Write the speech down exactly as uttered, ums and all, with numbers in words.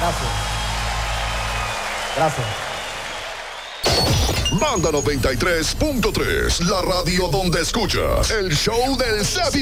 Gracias. Gracias. Banda noventa y tres punto tres, la radio donde escuchas el show del Cepi